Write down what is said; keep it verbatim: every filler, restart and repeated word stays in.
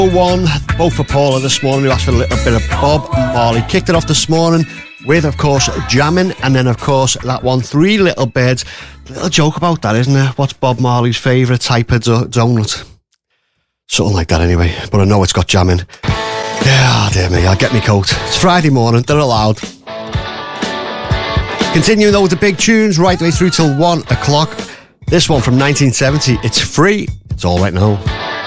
One, both for Paula this morning, who asked for a little bit of Bob Marley. Kicked it off this morning with, of course, Jammin', and then, of course, that one, Three Little Birds. A little joke about that, isn't there? What's Bob Marley's favourite type of do- donut? Something like that, anyway. But I know it's got Jammin'. Yeah, dear me, I'll get me coat. It's Friday morning, they're allowed. Continuing, though, with the big tunes right the way through till one o'clock. This one from nineteen seventy. It's free. It's all right now.